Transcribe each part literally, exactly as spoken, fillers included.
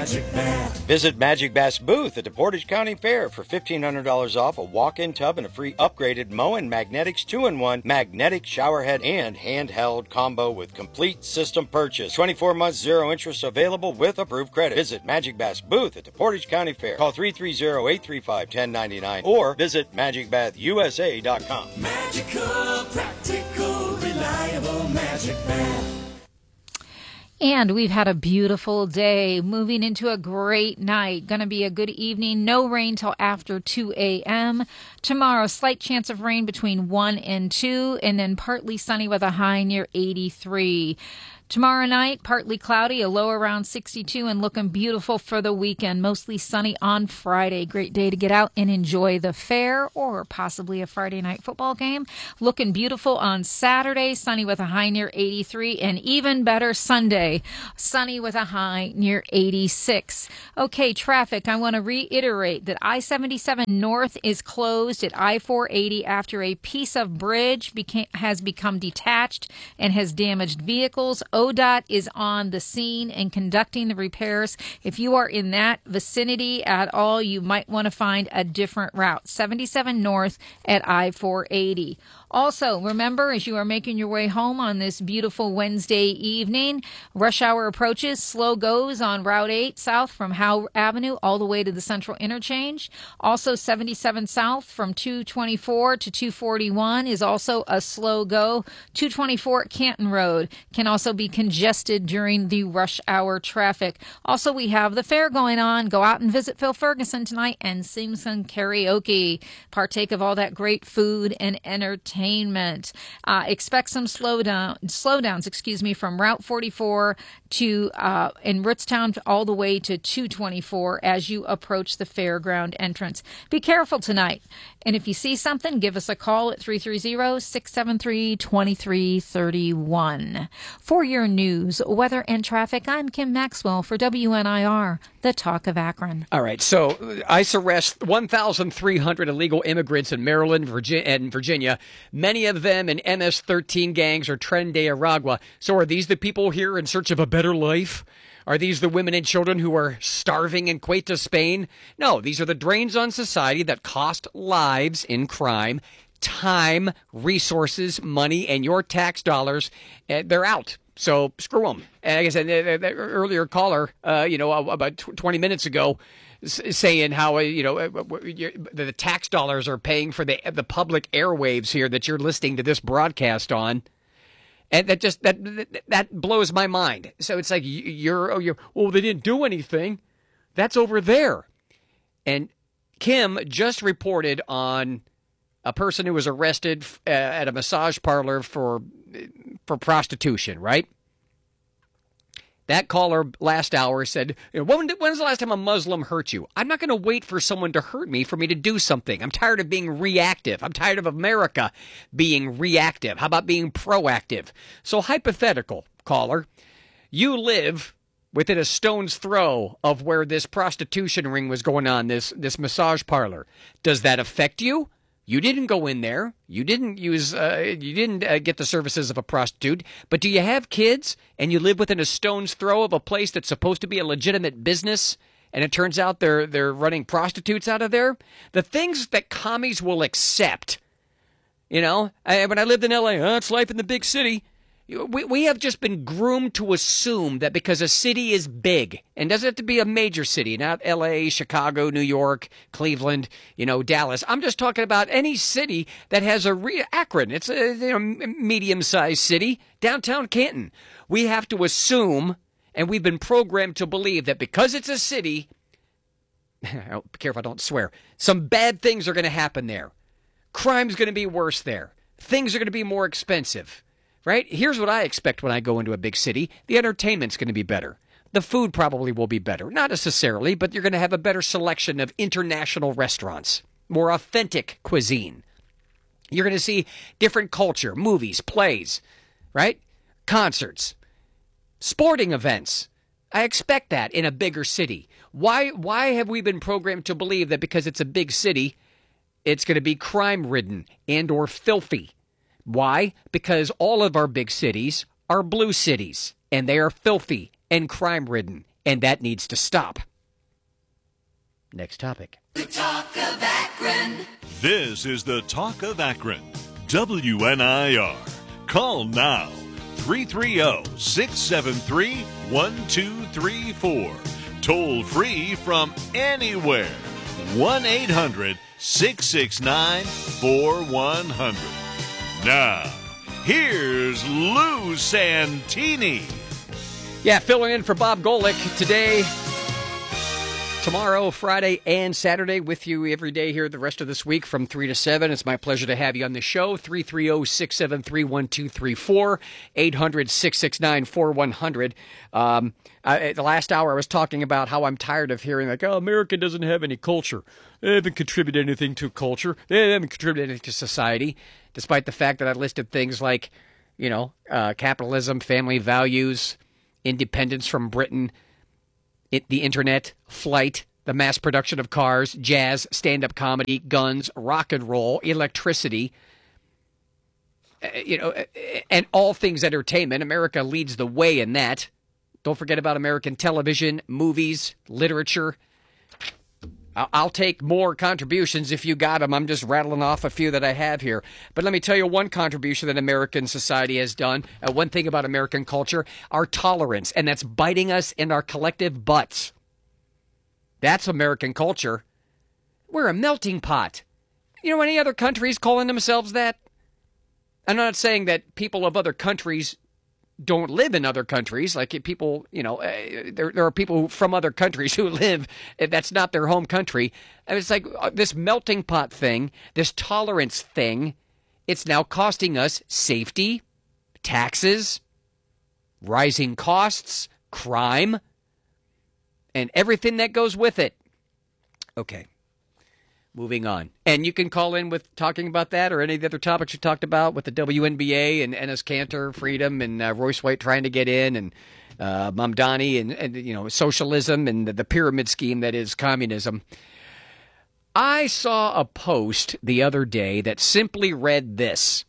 Magic Bath. Visit Magic Bath's booth at the Portage County Fair for fifteen hundred dollars off a walk-in tub and a free upgraded Moen Magnetics two in one magnetic shower head and handheld combo with complete system purchase. twenty-four months zero interest available with approved credit. Visit Magic Bath's booth at the Portage County Fair. Call three three zero, eight three five, one zero nine nine or visit magic bath u s a dot com. Magical, practical, reliable Magic Bath. And we've had a beautiful day, moving into a great night. Going to be a good evening. No rain till after two a.m. Tomorrow, slight chance of rain between one and two, and then partly sunny with a high near eighty-three. Tomorrow night, partly cloudy, a low around sixty-two, and looking beautiful for the weekend. Mostly sunny on Friday. Great day to get out and enjoy the fair or possibly a Friday night football game. Looking beautiful on Saturday, sunny with a high near eighty-three, and even better Sunday, sunny with a high near eighty-six. Okay, traffic. I want to reiterate that I seventy-seven North is closed at I four eighty after a piece of bridge became, has become detached and has damaged vehicles. O D O T is on the scene and conducting the repairs. If you are in that vicinity at all, you might want to find a different route. seventy-seven North at I four eighty. Also, remember, as you are making your way home on this beautiful Wednesday evening, rush hour approaches, slow goes on Route eight south from Howe Avenue all the way to the Central Interchange. Also, seventy-seven south from two twenty-four to two forty-one is also a slow go. two twenty-four at Canton Road can also be congested during the rush hour traffic. Also, we have the fair going on. Go out and visit Phil Ferguson tonight and sing some karaoke. Partake of all that great food and entertainment. Uh, expect some slowdown, slowdowns, excuse me, from Route forty-four to uh, in Rootstown all the way to two twenty-four as you approach the fairground entrance. Be careful tonight. And if you see something, give us a call at three three zero, six seven three, two three three one. For your news, weather, and traffic, I'm Kim Maxwell for W N I R, the Talk of Akron. All right, so ICE arrests one thousand three hundred illegal immigrants in Maryland Virginia, and Virginia. Many of them in M S thirteen gangs or Tren de Aragua. So are these the people here in search of a better life? Are these the women and children who are starving in Ceuta, Spain? No, these are the drains on society that cost lives in crime, time, resources, money, and your tax dollars. They're out. So screw them. And like I said, the, the earlier caller, uh, you know, about twenty minutes ago, saying how, you know, the tax dollars are paying for the the public airwaves here that you're listening to this broadcast on. And that just that that blows my mind. So it's like you're oh you're well they didn't do anything. That's over there. And Kim just reported on a person who was arrested at a massage parlor for for prostitution, right? That caller last hour said, when, when's the last time a Muslim hurt you? I'm not going to wait for someone to hurt me for me to do something. I'm tired of being reactive. I'm tired of America being reactive. How about being proactive? So hypothetical, caller, you live within a stone's throw of where this prostitution ring was going on, this, this massage parlor. Does that affect you? You didn't go in there. You didn't use. Uh, you didn't uh, get the services of a prostitute. But do you have kids and you live within a stone's throw of a place that's supposed to be a legitimate business, and it turns out they're they're running prostitutes out of there? The things that commies will accept. You know, I, when I lived in L A, oh, it's life in the big city. We we have just been groomed to assume that because a city is big, and doesn't have to be a major city, not L A, Chicago, New York, Cleveland, you know, Dallas. I'm just talking about any city that has a re- Akron. It's a you know, medium-sized city, downtown Canton. We have to assume, and we've been programmed to believe that because it's a city, be careful I don't swear, some bad things are going to happen there. Crime's going to be worse there. Things are going to be more expensive. Right? Here's what I expect when I go into a big city. The entertainment's going to be better. The food probably will be better. Not necessarily, but you're going to have a better selection of international restaurants. More authentic cuisine. You're going to see different culture, movies, plays, right? Concerts, sporting events. I expect that in a bigger city. Why, why have we been programmed to believe that because it's a big city, it's going to be crime-ridden and or filthy? Why? Because all of our big cities are blue cities, and they are filthy and crime-ridden and that needs to stop. Next topic. The Talk of Akron. This is the Talk of Akron. W N I R. Call now. three three zero, six seven three, one two three four. Toll free from anywhere. one eight hundred, six six nine, four one zero zero. Now, here's Lou Santini. Yeah, filling in for Bob Golick today, tomorrow, Friday, and Saturday with you every day here the rest of this week from three to seven. It's my pleasure to have you on the show. three three zero, six seven three, one two three four, eight hundred, six six nine, four one zero zero. Um, I, the last hour I was talking about how I'm tired of hearing like, oh, America doesn't have any culture. They haven't contributed anything to culture. They haven't contributed anything to society, despite the fact that I listed things like, you know, uh, capitalism, family values, independence from Britain, It, the internet, flight, the mass production of cars, jazz, stand-up comedy, guns, rock and roll, electricity, uh, you know, uh, and all things entertainment. America leads the way in that. Don't forget about American television, movies, literature. I'll, I'll take more contributions if you got them. I'm just rattling off a few that I have here. But let me tell you one contribution that American society has done, uh, one thing about American culture, our tolerance, and that's biting us in our collective butts. That's American culture. We're a melting pot. You know any other countries calling themselves that? I'm not saying that people of other countries don't live in other countries. Like people, you know, uh, there there are people from other countries who live, that's not their home country. And it's like uh, this melting pot thing, this tolerance thing, it's now costing us safety, taxes, rising costs, crime, and everything that goes with it. Okay. Moving on. And you can call in with talking about that or any of the other topics you talked about with the W N B A and Enes Kanter, Freedom, and uh, Royce White trying to get in, and uh, Mamdani, and, and, you know, socialism and the, the pyramid scheme that is communism. I saw a post the other day that simply read this.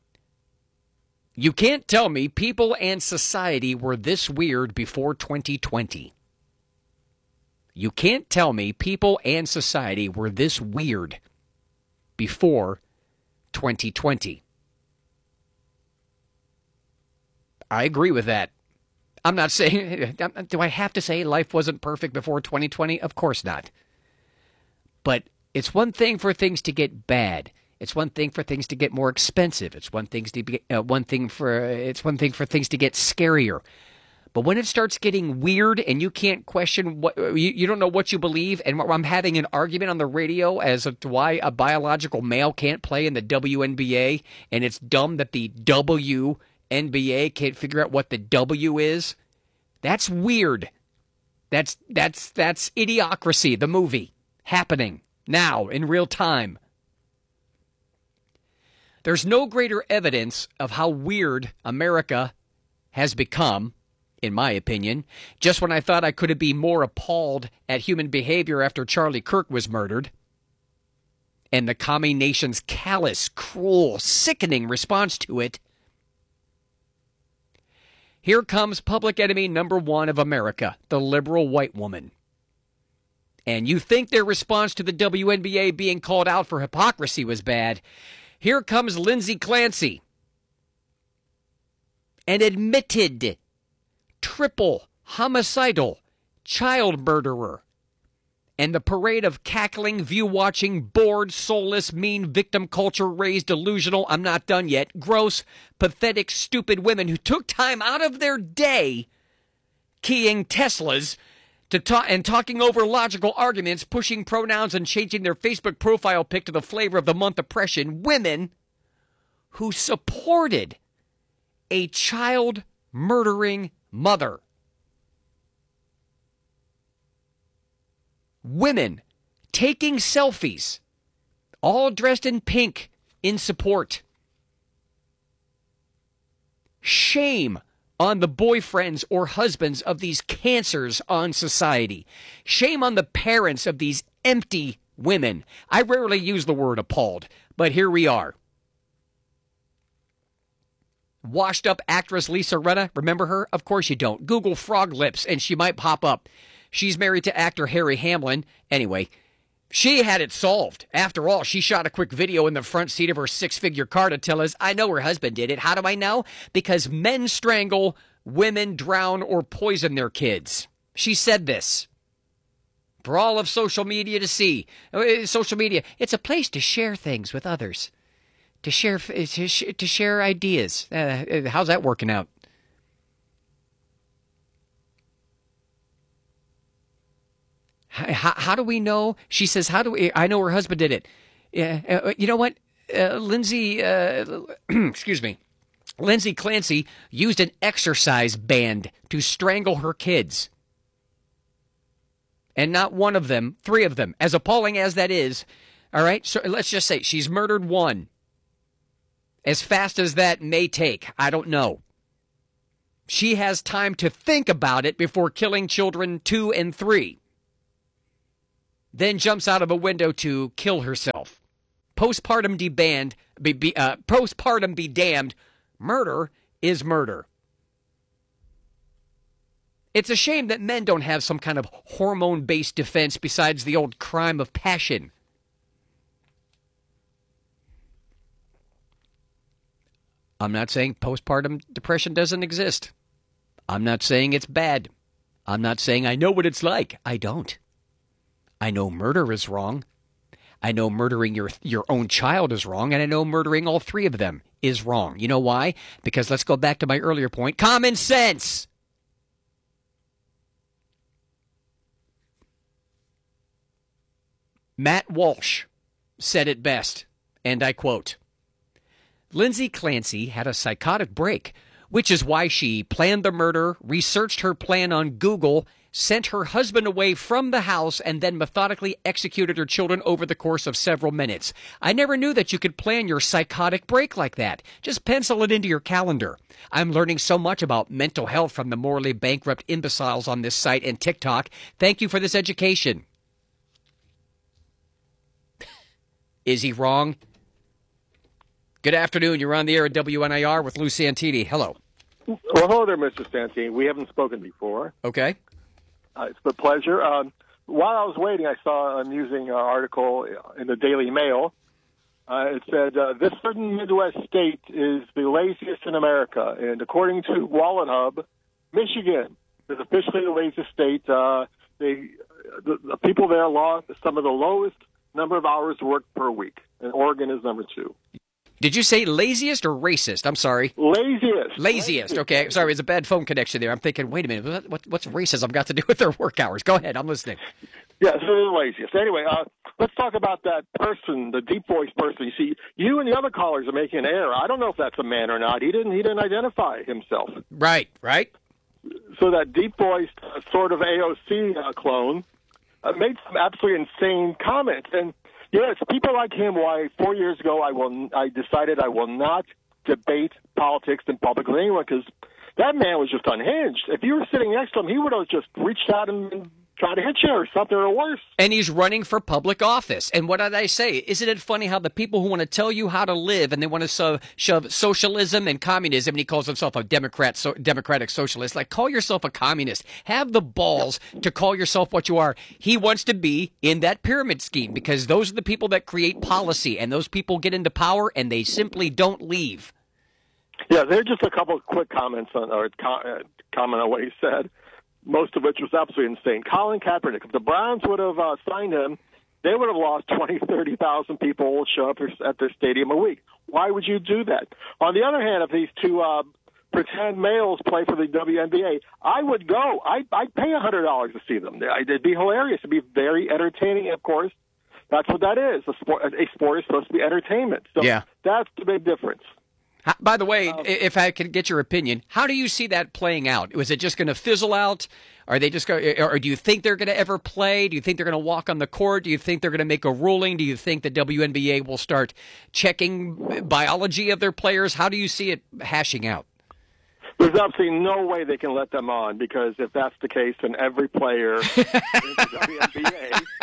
You can't tell me people and society were this weird before twenty twenty. You can't tell me people and society were this weird before twenty twenty. I agree with that. I'm not saying, do I have to say life wasn't perfect before twenty twenty? Of course not. But it's one thing for things to get bad. It's one thing for things to get more expensive. It's one thing to be, uh, one thing for it's one thing for things to get scarier. But when it starts getting weird and you can't question what you, you don't know what you believe, and I'm having an argument on the radio as to why a biological male can't play in the W N B A, and it's dumb that the W N B A can't figure out what the W is, that's weird. That's that's that's Idiocracy, the movie, happening now in real time. There's no greater evidence of how weird America has become, in my opinion, just when I thought I could be more appalled at human behavior after Charlie Kirk was murdered, and the commie nation's callous, cruel, sickening response to it. Here comes public enemy number one of America, the liberal white woman. And you think their response to the W N B A being called out for hypocrisy was bad. Here comes Lindsay Clancy, an admitted triple homicidal child murderer, and the parade of cackling, view-watching, bored, soulless, mean, victim culture-raised, delusional, I'm not done yet, gross, pathetic, stupid women who took time out of their day keying Teslas to ta- and talking over logical arguments, pushing pronouns, and changing their Facebook profile pic to the flavor of the month oppression. Women who supported a child-murdering mother. Women taking selfies, all dressed in pink, in support. Shame on the boyfriends or husbands of these cancers on society. Shame on the parents of these empty women. I rarely use the word appalled, but here we are. Washed-up actress Lisa Rinna, remember her? Of course you don't. Google frog lips, and she might pop up. She's married to actor Harry Hamlin. Anyway, she had it solved. After all, she shot a quick video in the front seat of her six-figure car to tell us, I know her husband did it. How do I know? Because men strangle, women drown, or poison their kids. She said this. For all of social media to see. Social media, it's a place to share things with others. To share to, sh- to share ideas. Uh, how's that working out? How, how do we know? She says, how do we? I know her husband did it. Yeah, uh, you know what? Uh, Lindsay, uh, excuse me. Lindsay Clancy used an exercise band to strangle her kids. And not one of them, three of them. As appalling as that is, all right, so let's just say she's murdered one. As fast as that may take, I don't know. She has time to think about it before killing children two and three. Then jumps out of a window to kill herself. Postpartum be banned, be, be, uh, postpartum be damned. Murder is murder. It's a shame that men don't have some kind of hormone-based defense besides the old crime of passion. I'm not saying postpartum depression doesn't exist. I'm not saying it's bad. I'm not saying I know what it's like. I don't. I know murder is wrong. I know murdering your your own child is wrong, and I know murdering all three of them is wrong. You know why? Because let's go back to my earlier point. Common sense! Matt Walsh said it best, and I quote, Lindsay Clancy had a psychotic break, which is why she planned the murder, researched her plan on Google, sent her husband away from the house, and then methodically executed her children over the course of several minutes. I never knew that you could plan your psychotic break like that. Just pencil it into your calendar. I'm learning so much about mental health from the morally bankrupt imbeciles on this site and TikTok. Thank you for this education. Is he wrong? Good afternoon. You're on the air at W N I R with Lou Santini. Hello. Well, hello there, Mister Santini. We haven't spoken before. Okay. Uh, it's a pleasure. Um, while I was waiting, I saw an amusing uh, article in the Daily Mail. Uh, it said, uh, this certain Midwest state is the laziest in America. And according to Wallet Hub, Michigan is officially the laziest state. Uh, they, the, the people there log some of the lowest number of hours worked per week. And Oregon is number two. Did you say laziest or racist? I'm sorry. Laziest. Laziest. Okay. Sorry, it's a bad phone connection there. I'm thinking, wait a minute, what, what, what's racism got to do with their work hours? Go ahead. I'm listening. Yeah, so they're the laziest. Anyway, uh, let's talk about that person, the deep voice person. You see, you and the other callers are making an error. I don't know if that's a man or not. He didn't. He didn't identify himself. Right. Right. So that deep voiced uh, sort of A O C uh, clone uh, made some absolutely insane comments. And yeah, it's people like him why four years ago I will I decided I will not debate politics in public with anyone, because that man was just unhinged. If you were sitting next to him, he would have just reached out and tried to hit you or something or worse. And he's running for public office. And what did I say? Isn't it funny how the people who want to tell you how to live and they want to so, shove socialism and communism, and he calls himself a Democrat, so, democratic socialist, like call yourself a communist. Have the balls to call yourself what you are. He wants to be in that pyramid scheme because those are the people that create policy, and those people get into power and they simply don't leave. Yeah, there are just a couple of quick comments on, or com- uh, comment on what he said, most of which was absolutely insane. Colin Kaepernick, if the Browns would have uh, signed him, they would have lost twenty, thirty thousand people will show up at their stadium a week. Why would you do that? On the other hand, if these two uh, pretend males play for the W N B A, I would go. I, I'd pay one hundred dollars to see them. It'd be hilarious. It'd be very entertaining, of course. That's what that is. A sport, a sport is supposed to be entertainment. So yeah. That's the big difference. How, by the way, um, if I could get your opinion, how do you see that playing out? Was it just going to fizzle out? Are they just going, or do you think they're going to ever play? Do you think they're going to walk on the court? Do you think they're going to make a ruling? Do you think the W N B A will start checking biology of their players? How do you see it hashing out? There's absolutely no way they can let them on, because if that's the case, then every player in the W N B A will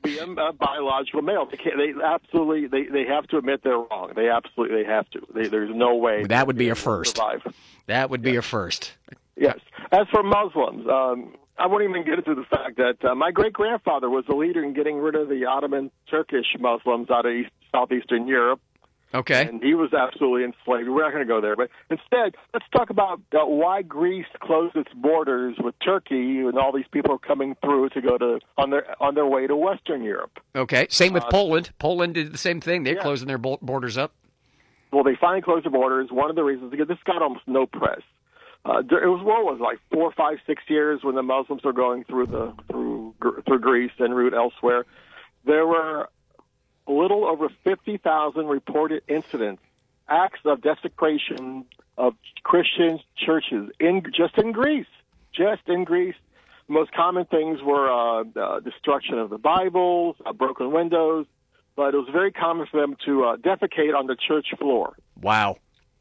be a, a biological male. They, can't, they absolutely they, they have to admit they're wrong. They absolutely they have to. They, there's no way that would be a first. Survive. That would be yes. a first. Yes. As for Muslims, um, I won't even get into the fact that uh, my great grandfather was a leader in getting rid of the Ottoman Turkish Muslims out of East, southeastern Europe. Okay. And he was absolutely enslaved. We're not going to go there. But instead, let's talk about uh, why Greece closed its borders with Turkey and all these people are coming through to go to on their on their way to Western Europe. Okay. Same with uh, Poland. Poland did the same thing. They're yeah. closing their borders up. Well, they finally closed the borders. One of the reasons, because this got almost no press. Uh, it was what was it, like four, five, six years when the Muslims were going through the through through Greece en route elsewhere. There were a little over fifty thousand reported incidents, acts of desecration of Christian churches in just in Greece. Just in Greece, the most common things were uh, uh, destruction of the Bibles, uh, broken windows, but it was very common for them to uh, defecate on the church floor. Wow.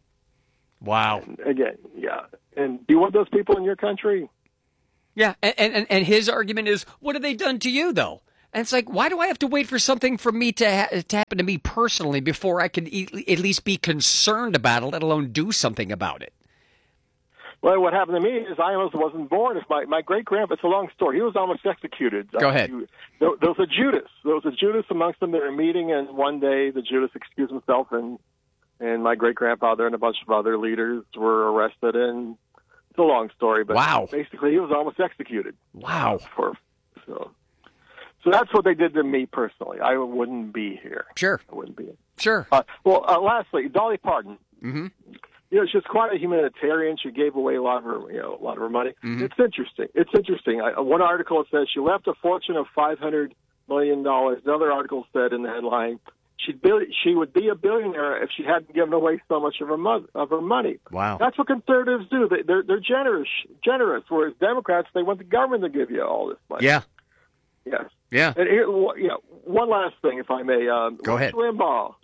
Wow. And again, yeah. And do you want those people in your country? Yeah, and, and, and his argument is, what have they done to you, though? And it's like, why do I have to wait for something for me to, ha- to happen to me personally before I can e- at least be concerned about it, let alone do something about it? Well, what happened to me is I almost wasn't born. If my, my great-grandpa, it's a long story. He was almost executed. Go uh, ahead. He, there, there was a Judas. There was a Judas amongst them. They were meeting, and one day the Judas excused himself, and, and my great-grandfather and a bunch of other leaders were arrested, and it's a long story, but wow. basically he was almost executed. Wow. For, so, so that's what they did to me personally. I wouldn't be here. Sure. I wouldn't be here. Sure. Uh, well, uh, lastly, Dolly Parton. Mm-hmm. You know, she's quite a humanitarian. She gave away a lot of her, you know, a lot of her money. Mm-hmm. It's interesting. It's interesting. I, one article says she left a fortune of five hundred million dollars. Another article said in the headline, She'd be, she would be a billionaire if she hadn't given away so much of her mo- of her money. Wow, that's what conservatives do. They, they're they're generous, generous. Whereas Democrats, they want the government to give you all this money. Yeah, yes, yeah. And here, you know, one last thing, if I may. Um, Go Rush ahead. Limbaugh.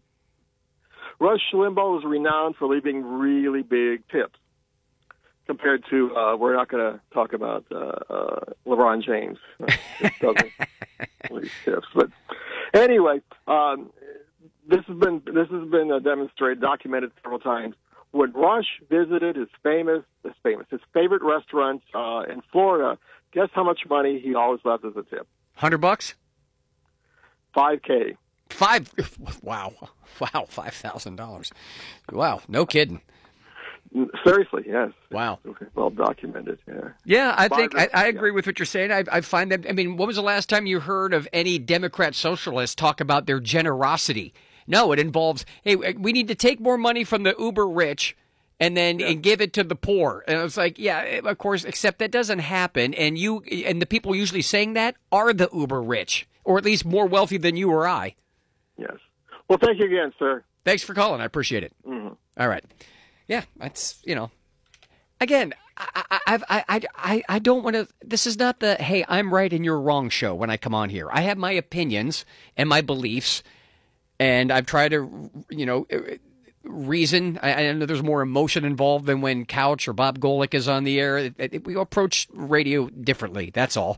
Rush Limbaugh was renowned for leaving really big tips. Compared to, uh, we're not going to talk about uh, uh, LeBron James. It doesn't leave tips, but anyway. Um, This has been this has been uh, demonstrated, documented several times. When Rush visited his famous, his famous, his favorite restaurants uh, in Florida, guess how much money he always left as a tip? Hundred bucks. Five K. Five. Wow. Wow. Five thousand dollars. Wow. No kidding. Seriously, yes. Wow. Well documented. Yeah. Yeah, I think I, I agree yeah. with what you're saying. I, I find that. I mean, when was the last time you heard of any Democrat socialists talk about their generosity? No, it involves, hey, we need to take more money from the uber rich and then yeah. and give it to the poor. And it's like, yeah, of course, except that doesn't happen. And you and the people usually saying that are the uber rich, or at least more wealthy than you or I. Yes. Well, thank you again, sir. Thanks for calling. I appreciate it. Mm-hmm. All right. Yeah, that's, you know, again, I I I I I don't want to. This is not the hey, I'm right and you're wrong show when I come on here. I have my opinions and my beliefs. And I've tried to, you know, reason. I, I know there's more emotion involved than when Couch or Bob Golick is on the air. It, it, we approach radio differently. That's all.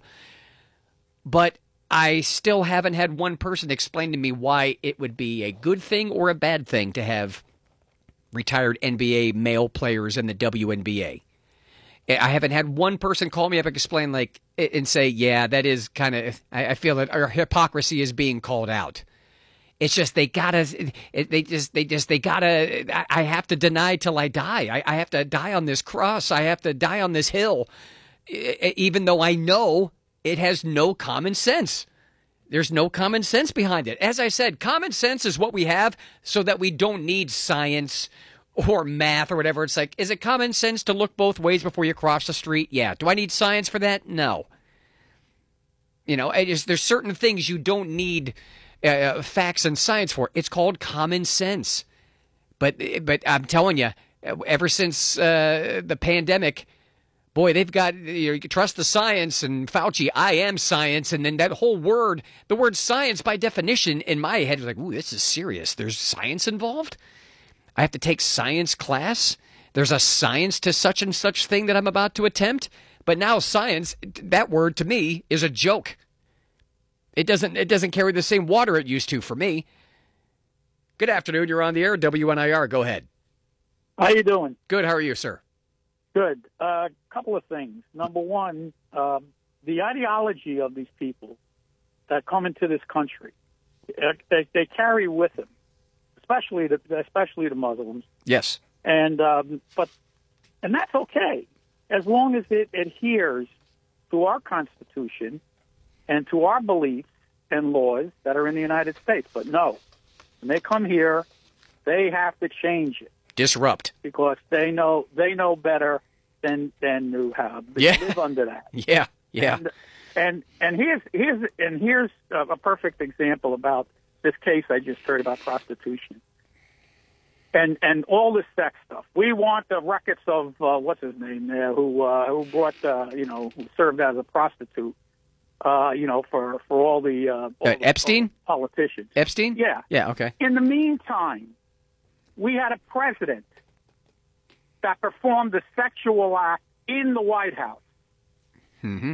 But I still haven't had one person explain to me why it would be a good thing or a bad thing to have retired N B A male players in the W N B A. I haven't had one person call me up and explain, like, and say, yeah, that is kind of, I, I feel that our hypocrisy is being called out. It's just they gotta. They just. They just. They gotta. I have to deny till I die. I, I have to die on this cross. I have to die on this hill, even though I know it has no common sense. There's no common sense behind it. As I said, common sense is what we have so that we don't need science or math or whatever. It's like, is it common sense to look both ways before you cross the street? Yeah. Do I need science for that? No. You know, it is, there's certain things you don't need Uh, facts and science for. It's called common sense. But but I'm telling you, ever since uh, the pandemic, boy, they've got, you know, you can trust the science and Fauci, I am science, and then that whole word, the word science by definition in my head was like, ooh, this is serious. There's science involved? I have to take science class? There's a science to such and such thing that I'm about to attempt? But now science, that word to me is a joke. It doesn't it doesn't carry the same water it used to for me. Good afternoon. You're on the air. W N I R. Go ahead. How you doing? Good. How are you, sir? Good. A uh, couple of things. Number one, um, the ideology of these people that come into this country, uh, they, they carry with them, especially the especially the Muslims. Yes. And um, but and that's okay as long as it adheres to our Constitution and to our beliefs and laws that are in the United States. But no, when they come here, they have to change it. Disrupt. Because they know they know better than than to have yeah. live under that. Yeah, yeah. And and, and here's here's and here's a, a perfect example about this case I just heard about prostitution. And and all this sex stuff. We want the records of uh, what's his name there, who uh, who brought uh, you know who served as a prostitute, uh, you know for for all the, uh, all uh, the Epstein politicians. Epstein. Yeah. Yeah. Okay. In the meantime, we had a president that performed a sexual act in the White House. Mm-hmm.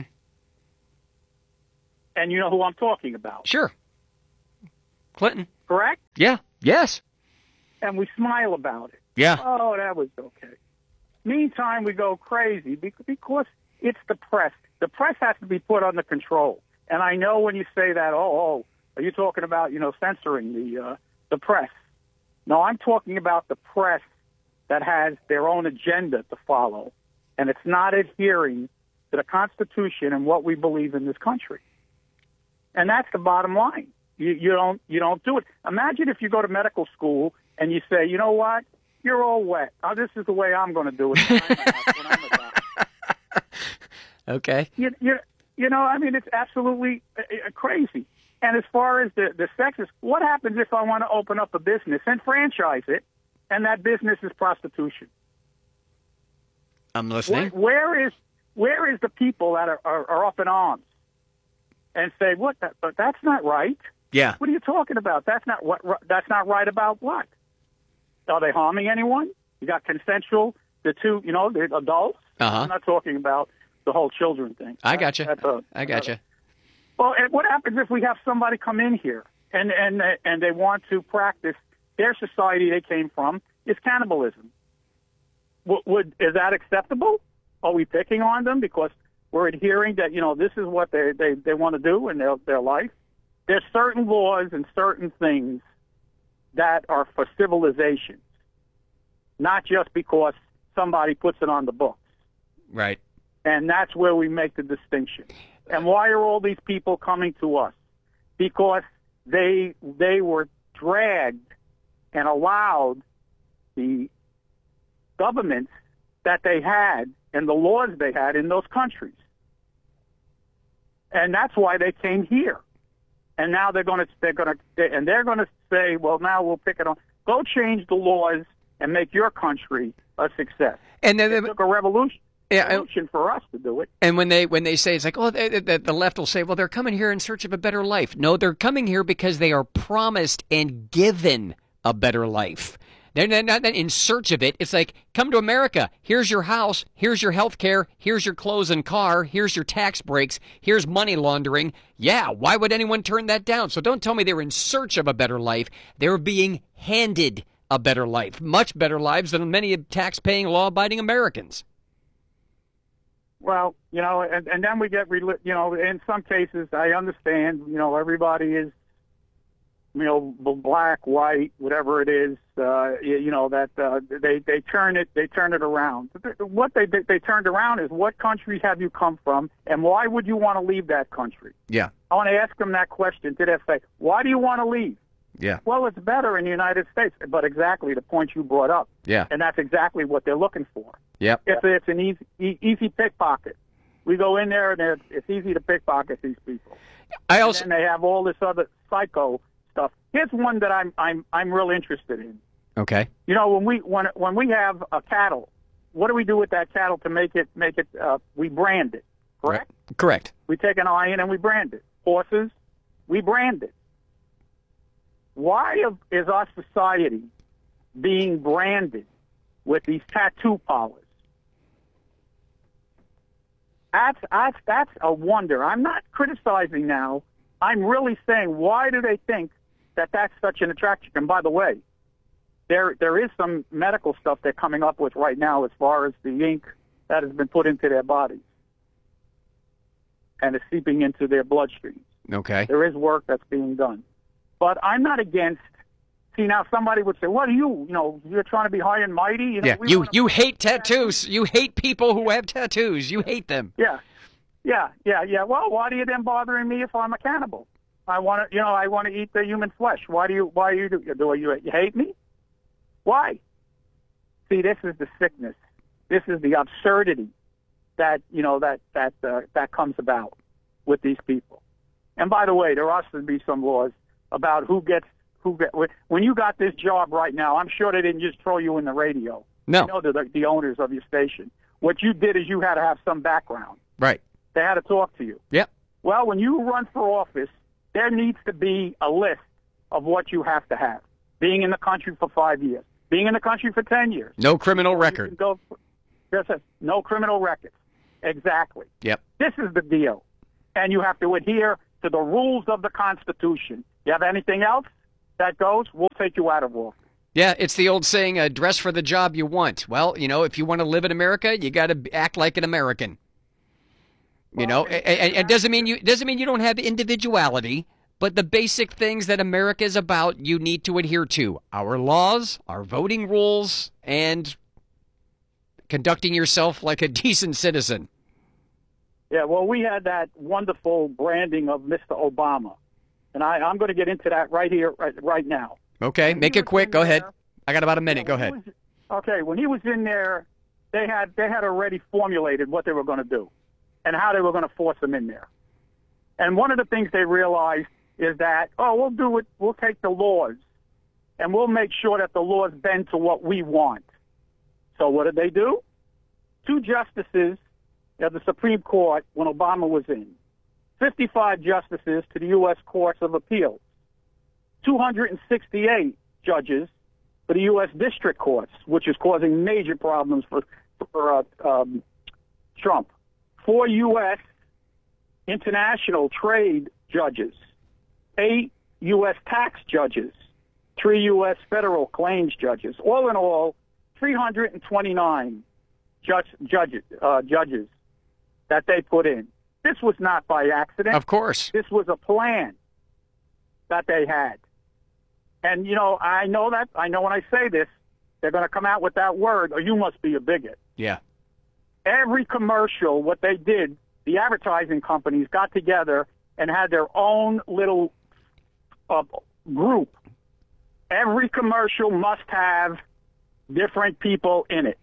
And you know who I'm talking about. Sure. Clinton. Correct? Yeah. Yes. And we smile about it. Yeah. Oh, that was okay. Meantime, we go crazy because it's the press. The press has to be put under control. And I know when you say that, oh, oh are you talking about, you know, censoring the uh, the press? No, I'm talking about the press that has their own agenda to follow, and it's not adhering to the Constitution and what we believe in this country. And that's the bottom line. You, you don't you don't do it. Imagine if you go to medical school and you say, you know what, you're all wet. Oh, this is the way I'm going to do it. When I'm a doctor. Okay. You, you, you know, I mean, it's absolutely uh, crazy. And as far as the, the sexes, what happens if I want to open up a business and franchise it, and that business is prostitution? I'm listening. Where, where is where is the people that are, are, are up in arms and say, what? That, but that's not right. Yeah. What are you talking about? That's not what. That's not right about what? Are they harming anyone? You got consensual, the two, you know, the adults. Uh-huh. I'm not talking about the whole children thing. I got you. That's a, I got you. Well, and what happens if we have somebody come in here and and and they want to practice their society they came from is cannibalism? Would, would is that acceptable? Are we picking on them because we're adhering that, you know, this is what they they, they want to do in their their life? There's certain laws and certain things that are for civilizations, not just because somebody puts it on the books. Right. And that's where we make the distinction. And why are all these people coming to us? Because they they were dragged and allowed the governments that they had and the laws they had in those countries. And that's why they came here. And now they're going to they're going to and they're going to say, well, now we'll pick it on. Go change the laws and make your country a success. And then it took a revolution. Yeah, revolution for us to do it. And when they when they say it's like, oh, they, they, the left will say, well, they're coming here in search of a better life. No, they're coming here because they are promised and given a better life. They're not in search of it. It's like, come to America. Here's your house. Here's your health care. Here's your clothes and car. Here's your tax breaks. Here's money laundering. Yeah, why would anyone turn that down? So don't tell me they're in search of a better life. They're being handed a better life, much better lives than many tax-paying, law-abiding Americans. Well, you know, and, and then we get, you know, in some cases, I understand, you know, everybody is, you know, black, white, whatever it is, uh, you, you know, that uh, they, they turn it, they turn it around. What they, they, they turned around is, what country have you come from, and why would you want to leave that country? Yeah. I want to ask them that question. Did they say, why do you want to leave? Yeah. Well, it's better in the United States, but exactly the point you brought up. Yeah. And that's exactly what they're looking for. Yep. If it's an easy, e- easy pickpocket, we go in there and it's easy to pickpocket these people. I also and then they have all this other psycho stuff. Here's one that I'm I'm I'm real interested in. Okay. You know, when we when when we have a cattle, what do we do with that cattle to make it make it? Uh, we brand it, correct? Right. Correct. We take an iron and we brand it. Horses, we brand it. Why is our society being branded with these tattoo parlors? That's, that's, that's a wonder. I'm not criticizing now I'm really saying, why do they think that that's such an attraction? And by the way, there there is some medical stuff they're coming up with right now as far as the ink that has been put into their bodies and is seeping into their bloodstream. Okay. There is work that's being done. But I'm not against, see, now somebody would say, what are you, you know, you're trying to be high and mighty? You know, Yeah, we you, wanna- you hate tattoos. You hate people who have tattoos. You hate them. Yeah, yeah, yeah, yeah. Well, why do you then bothering me if I'm a cannibal? I want to, you know, I want to eat the human flesh. Why do you, why you do, do you, you hate me? Why? See, this is the sickness. This is the absurdity that, you know, that, that, uh, that comes about with these people. And by the way, there ought to be some laws about who gets, who get, when you got this job right now, I'm sure they didn't just throw you in the radio. No. You know, the, the owners of your station. What you did is you had to have some background. Right. They had to talk to you. Yep. Well, when you run for office, there needs to be a list of what you have to have. Being in the country for five years. Being in the country for ten years. No criminal You record. can go for, just a, no criminal record. Exactly. Yep. This is the deal. And you have to adhere to the rules of the Constitution. You have anything else that goes, we'll take you out of office. Yeah, it's the old saying, uh, dress for the job you want. Well, you know, if you want to live in America, you got to act like an American. You Well, know, and- and, and it doesn't mean you doesn't mean you don't have individuality, but the basic things that America is about, you need to adhere to. Our laws, our voting rules, and conducting yourself like a decent citizen. Yeah, well, we had that wonderful branding of Mister Obama. And I, I'm going to get into that right here, right, right now. Okay, When make he it was quick. in Go ahead. there- I got about a minute. Go When he ahead. was- okay, when he was in there, they had they had already formulated what they were going to do and how they were going to force him in there. And one of the things they realized is that, oh, we'll do it, we'll take the laws, and we'll make sure that the laws bend to what we want. So what did they do? Two justices of the Supreme Court, when Obama was in, fifty-five justices to the U S Courts of Appeals, two hundred sixty-eight judges for the U S District Courts, which is causing major problems for, for uh, um, Trump, four U S international trade judges, eight U S tax judges, three U S federal claims judges. All in all, three hundred twenty-nine judge, judges, uh, judges that they put in. This was not by accident. Of course. This was a plan that they had. And, you know, I know that, I know when I say this, they're going to come out with that word, or you must be a bigot. Yeah. Every commercial, what they did, the advertising companies got together and had their own little uh, group. Every commercial must have different people in it.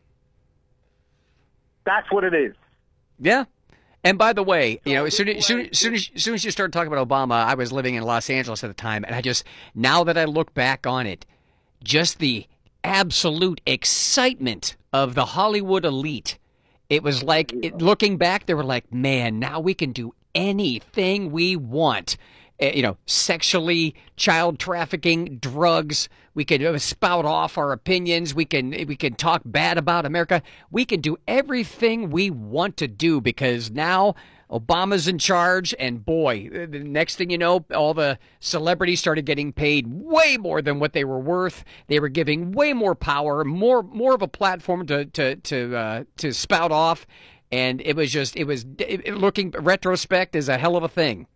That's what it is. Yeah. And by the way, you know, as soon as, soon, soon, as, soon as you started talking about Obama, I was living in Los Angeles at the time, and I just, now that I look back on it, just the absolute excitement of the Hollywood elite. It was like, it, looking back, they were like, man, now we can do anything we want. Uh, you know, sexually, child trafficking, drugs. We can uh, spout off our opinions. We can we can talk bad about America. We can do everything we want to do because now Obama's in charge. And boy, the next thing you know, all the celebrities started getting paid way more than what they were worth. They were giving way more power, more more of a platform to to to uh, to spout off. And it was just it was it, looking retrospect is a hell of a thing.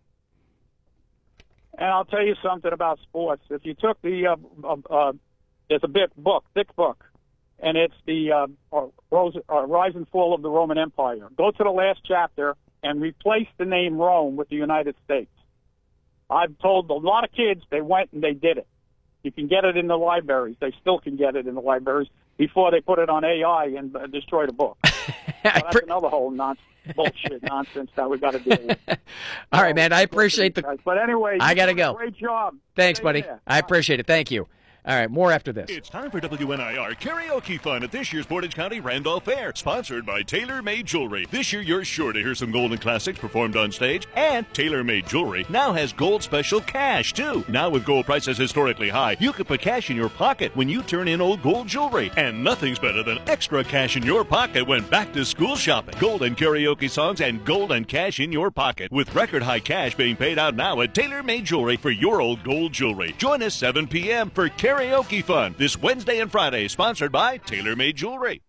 And I'll tell you something about sports. If you took the, uh, uh, uh, there's a big book, thick book, and it's the uh, uh, Rose, uh, Rise and Fall of the Roman Empire. Go to the last chapter and replace the name Rome with the United States. I've told a lot of kids they went and they did it. You can get it in the libraries. They still can get it in the libraries before they put it on A I and uh, destroy the book. So that's pre- another whole nonsense. Bullshit nonsense that we got to deal with. All right, man. I appreciate the. But anyway, I gotta you're doing go. a great job. Thanks, Stay buddy. there. I appreciate it. Thank you. All right, more after this. It's time for W N I R karaoke fun at this year's Portage County Randolph Fair, sponsored by Tailor Made Jewelry. This year, you're sure to hear some golden classics performed on stage, and Tailor Made Jewelry now has gold special cash, too. Now with gold prices historically high, you can put cash in your pocket when you turn in old gold jewelry. And nothing's better than extra cash in your pocket when back to school shopping. Golden karaoke songs and golden cash in your pocket, with record high cash being paid out now at Tailor Made Jewelry for your old gold jewelry. Join us seven p.m. for karaoke fun this Wednesday and Friday, sponsored by Tailor Made Jewelry.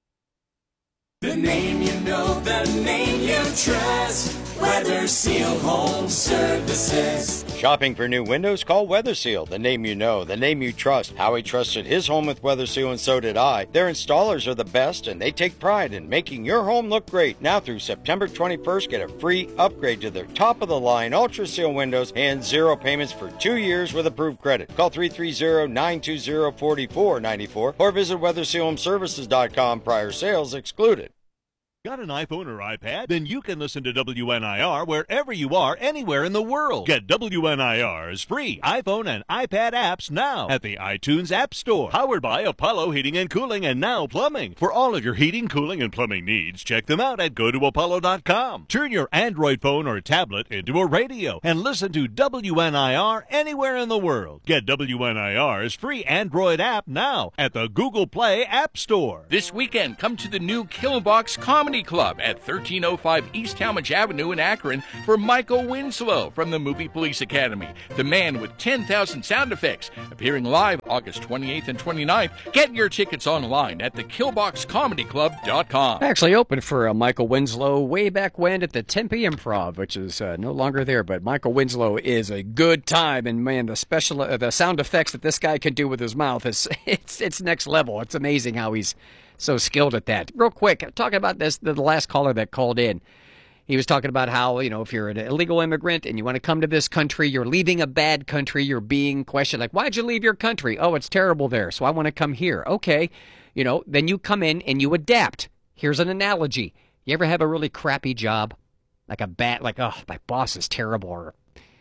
The name you know, the name you trust. Weather Seal Home Services. Shopping for new windows? Call Weather Seal, the name you know, the name you trust. Howie trusted his home with Weather Seal, and so did I. Their installers are the best, and they take pride in making your home look great. Now through September twenty-first, get a free upgrade to their top-of-the-line Ultra Seal windows and zero payments for two years with approved credit. Call three three zero, nine two zero, four four nine four or visit weather seal home services dot com. Prior sales excluded. Got an iPhone or iPad? Then you can listen to W N I R wherever you are, anywhere in the world. Get W N I R's free iPhone and iPad apps now at the iTunes App Store. Powered by Apollo Heating and Cooling and Now Plumbing. For all of your heating, cooling, and plumbing needs, check them out at go to apollo dot com. Turn your Android phone or tablet into a radio and listen to W N I R anywhere in the world. Get W N I R's free Android app now at the Google Play App Store. This weekend, come to the new Killbox Comedy Club at thirteen oh five East Talmadge Avenue in Akron for Michael Winslow from the Movie Police Academy, the man with ten thousand sound effects, appearing live August twenty-eighth and twenty-ninth. Get your tickets online at the killbox comedy club dot com. I actually opened for uh, Michael Winslow way back when at the Tempe Improv, which is uh, no longer there, but Michael Winslow is a good time, and man, the special, uh, the sound effects that this guy can do with his mouth is it's it's next level. It's amazing how he's so skilled at that. Real quick, talking about this, the last caller that called in, he was talking about how, you know, if you're an illegal immigrant and you want to come to this country, you're leaving a bad country, you're being questioned, like, why'd you leave your country? Oh, it's terrible there, so I want to come here. Okay, you know, then you come in and you adapt. Here's an analogy. You ever have a really crappy job? Like a bad, like, oh, my boss is terrible, or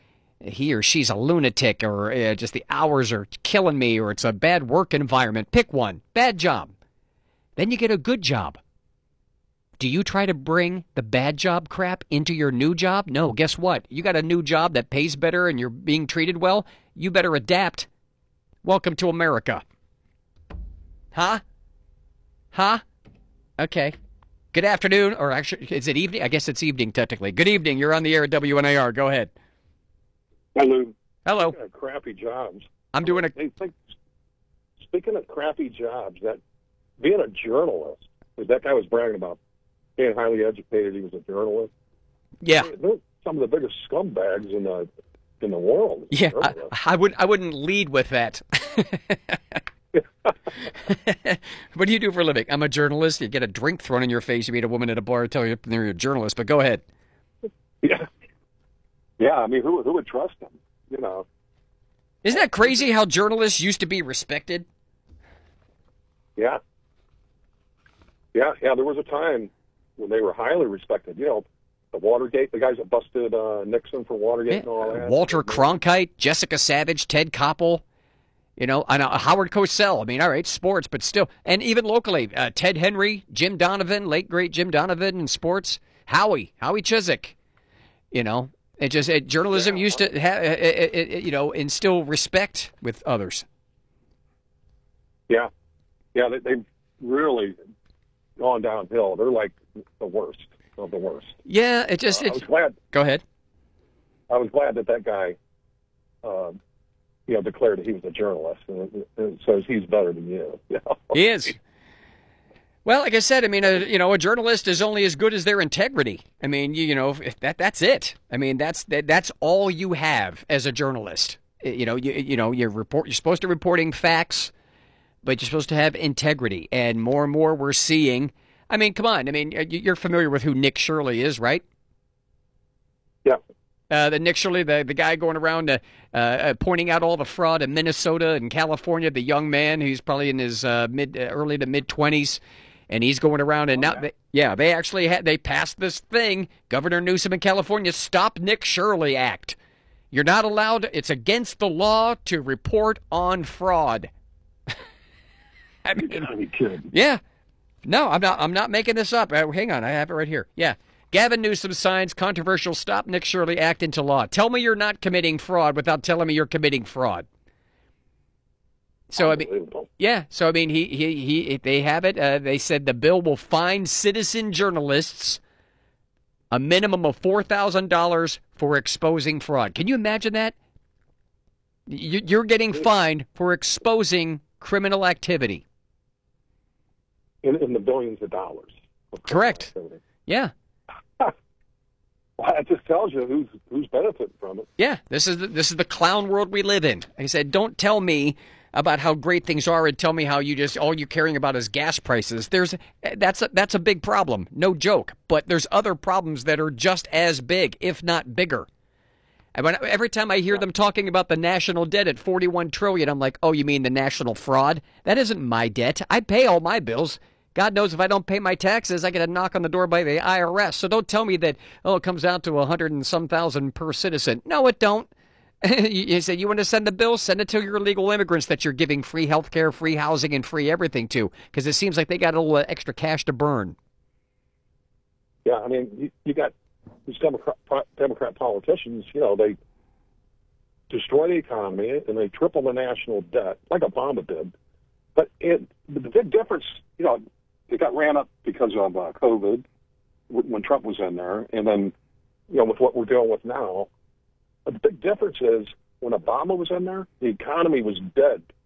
he or she's a lunatic, or uh, just the hours are killing me, or it's a bad work environment. Pick one. Bad job. Then you get a good job. Do you try to bring the bad job crap into your new job? No, guess what? You got a new job that pays better and you're being treated well. You better adapt. Welcome to America. Huh? Huh? Okay. Good afternoon, or actually, is it evening? I guess it's evening, technically. Good evening. You're on the air at W N I R. Go ahead. Hello. Hello. Speaking of crappy jobs. I'm doing a... Hey, think, speaking of crappy jobs, that being a journalist, because that guy was bragging about being highly educated, he was a journalist. Yeah. They're some of the biggest scumbags in the in the world. Yeah, I, I would I wouldn't lead with that. What do you do for a living? I'm a journalist. You get a drink thrown in your face. You meet a woman at a bar, tell you you're a journalist. But go ahead. Yeah. Yeah. I mean, who who would trust them? You know. Isn't that crazy how journalists used to be respected? Yeah. Yeah, yeah. There was a time when they were highly respected. You know, the Watergate, the guys that busted uh, Nixon for Watergate yeah. and all that. Walter Cronkite, Jessica Savage, Ted Koppel. You know, I know Howard Cosell. I mean, all right, sports, but still, and even locally, uh, Ted Henry, Jim Donovan, late great Jim Donovan in sports. Howie, Howie Chiswick. You know, it just it, journalism yeah. used to have, it, it, it, you know, instill respect with others. Yeah, yeah, they, they've really gone downhill. They're like the worst of the worst. Yeah, it just. Uh, it, I was glad. Go ahead. I was glad that that guy, uh, you know, declared that he was a journalist, and it says he's better than you. you know? He is. Well, like I said, I mean, a, you know, a journalist is only as good as their integrity. I mean, you, you know, that that's it. I mean, that's that, that's all you have as a journalist. You know, you you know, you're report. You're supposed to reporting facts, but you're supposed to have integrity. And more and more, we're seeing. I mean, come on. I mean, you're familiar with who Nick Shirley is, right? Yeah. Uh, the Nick Shirley, the, the guy going around uh, uh, pointing out all the fraud in Minnesota and California, the young man who's probably in his uh, mid, uh, early to mid-twenties, and he's going around and oh, now, yeah. They, yeah, they actually had, they passed this thing, Governor Newsom in California, Stop Nick Shirley Act. You're not allowed, it's against the law to report on fraud. I mean, you gotta be kidding. Yeah. No, I'm not. I'm not making this up. Uh, hang on, I have it right here. Yeah. Gavin Newsom signs controversial Stop Nick Shirley Act into law. Tell me you're not committing fraud without telling me you're committing fraud. So I mean, yeah. So I mean, he he he. They have it. Uh, they said the bill will fine citizen journalists a minimum of four thousand dollars for exposing fraud. Can you imagine that? You're getting fined for exposing criminal activity. In, in the billions of dollars. Of Correct. activity. Yeah. Well, that just tells you who's who's benefiting from it. Yeah. This is the, this is the clown world we live in. He said, "Don't tell me about how great things are and tell me how you just all you're caring about is gas prices." There's that's a, that's a big problem, no joke. But there's other problems that are just as big, if not bigger. And when, every time I hear them talking about the national debt at forty-one trillion dollars, I'm like, "Oh, you mean the national fraud? That isn't my debt. I pay all my bills. God knows if I don't pay my taxes, I get a knock on the door by the I R S. So don't tell me that, oh, it comes out to a hundred and some thousand per citizen. No, it don't. You say you want to send the bill, send it to your illegal immigrants that you're giving free health care, free housing, and free everything to, because it seems like they got a little extra cash to burn." Yeah, I mean, you, you got these Democrat, Democrat politicians, you know, they destroy the economy and they triple the national debt, like Obama did. But it, the big difference, you know, it got ran up because of uh, COVID when Trump was in there, and then, you know, with what we're dealing with now. But the big difference is when Obama was in there, the economy was dead